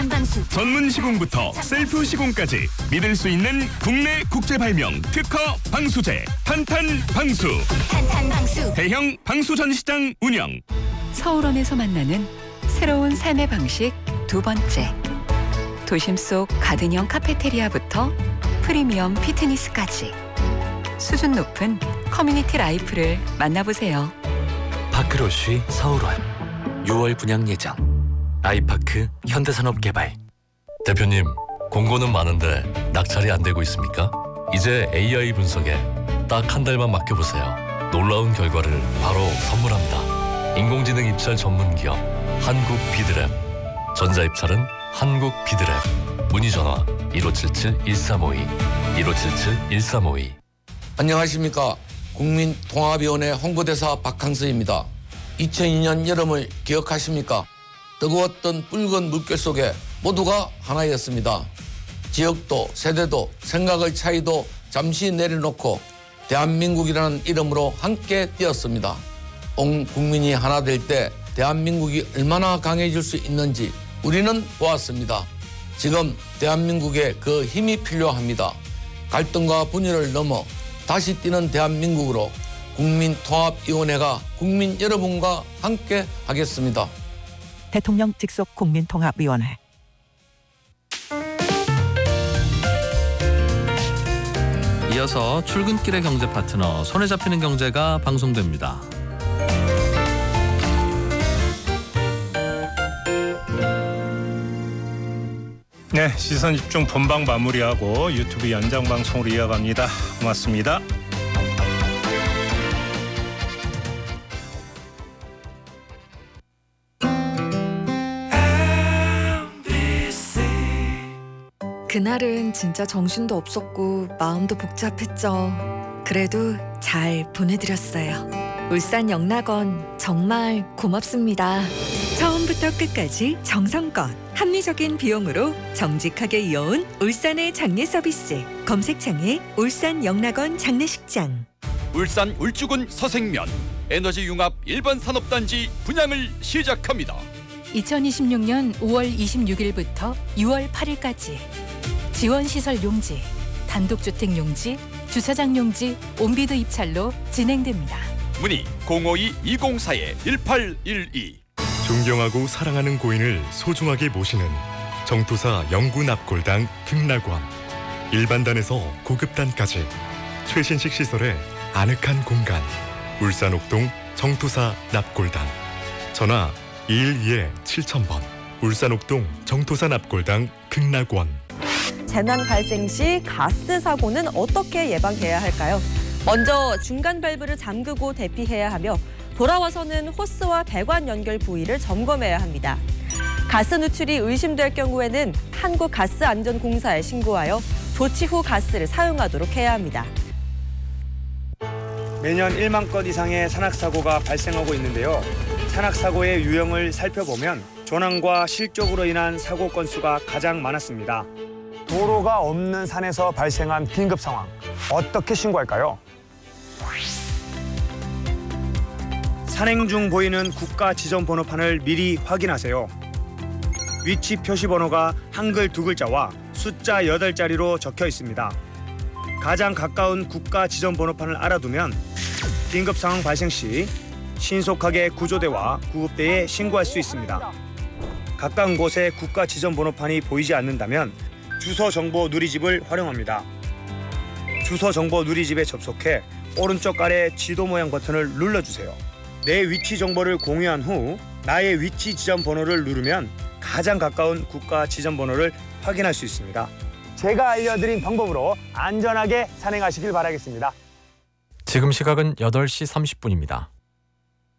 탄탄 방수. 전문 시공부터 셀프 시공까지 믿을 수 있는 국내 국제 발명 특허 방수제 탄탄 방수. 탄탄 방수. 대형 방수 전시장 운영. 서울원에서 만나는 새로운 삶의 방식 두 번째. 도심 속 가든형 카페테리아부터 프리미엄 피트니스까지 수준 높은 커뮤니티 라이프를 만나보세요. 파크로쉬 서울원 6월 분양 예정. 아이파크 현대산업개발. 대표님, 공고는 많은데 낙찰이 안 되고 있습니까? 이제 AI 분석에 딱 한 달만 맡겨보세요. 놀라운 결과를 바로 선물합니다. 인공지능 입찰 전문기업 한국비드랩. 전자입찰은 한국비드랩. 문의전화 1577-1352 1577-1352. 안녕하십니까. 국민통합위원회 홍보대사 박항서입니다. 2002년 여름을 기억하십니까? 뜨거웠던 붉은 물결 속에 모두가 하나였습니다. 지역도 세대도 생각의 차이도 잠시 내려놓고 대한민국이라는 이름으로 함께 뛰었습니다. 온 국민이 하나 될 때 대한민국이 얼마나 강해질 수 있는지 우리는 보았습니다. 지금 대한민국에 그 힘이 필요합니다. 갈등과 분열을 넘어 다시 뛰는 대한민국으로 국민통합위원회가 국민 여러분과 함께 하겠습니다. 대통령 직속 국민통합위원회. 이어서 출근길의 경제 파트너 손에 잡히는 경제가 방송됩니다. 네, 시선집중 본방 마무리하고 유튜브 연장방송으로 이어갑니다. 고맙습니다. 그날은 진짜 정신도 없었고 마음도 복잡했죠. 그래도 잘 보내드렸어요. 울산 영락원 정말 고맙습니다. 처음부터 끝까지 정성껏 합리적인 비용으로 정직하게 이어온 울산의 장례 서비스. 검색창에 울산 영락원 장례식장. 울산 울주군 서생면 에너지 융합 일반 산업단지 분양을 시작합니다. 2026년 5월 26일부터 6월 8일까지 지원시설 용지, 단독주택 용지, 주차장 용지, 온비드 입찰로 진행됩니다. 문의 052-204-1812. 존경하고 사랑하는 고인을 소중하게 모시는 정토사 영구납골당 극락원. 일반단에서 고급단까지 최신식 시설에 아늑한 공간. 울산 옥동 정토사 납골당. 전화 212-7000번. 울산 옥동 정토사 납골당 극락원. 재난 발생 시 가스 사고는 어떻게 예방해야 할까요? 먼저 중간 밸브를 잠그고 대피해야 하며 돌아와서는 호스와 배관 연결 부위를 점검해야 합니다. 가스 누출이 의심될 경우에는 한국가스안전공사에 신고하여 조치 후 가스를 사용하도록 해야 합니다. 매년 1만 건 이상의 산악사고가 발생하고 있는데요. 산악사고의 유형을 살펴보면 조난과 실족으로 인한 사고 건수가 가장 많았습니다. 도로가 없는 산에서 발생한 긴급 상황, 어떻게 신고할까요? 산행 중 보이는 국가 지정 번호판을 미리 확인하세요. 위치 표시 번호가 한글 2글자와 숫자 8자리로 적혀 있습니다. 가장 가까운 국가 지정 번호판을 알아두면 긴급 상황 발생 시 신속하게 구조대와 구급대에 신고할 수 있습니다. 가까운 곳에 국가 지정 번호판이 보이지 않는다면 주소 정보 누리집을 활용합니다. 주소 정보 누리집에 접속해 오른쪽 아래 지도 모양 버튼을 눌러주세요. 내 위치 정보를 공유한 후 나의 위치 지점 번호를 누르면 가장 가까운 국가 지점 번호를 확인할 수 있습니다. 제가 알려드린 방법으로 안전하게 산행하시길 바라겠습니다. 지금 시각은 8시 30분입니다.